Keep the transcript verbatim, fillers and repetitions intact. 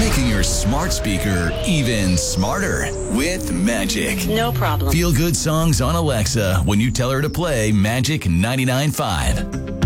Making your smart speaker even smarter with Magic. No problem. Feel good songs on Alexa when you tell her to play Magic ninety-nine point five.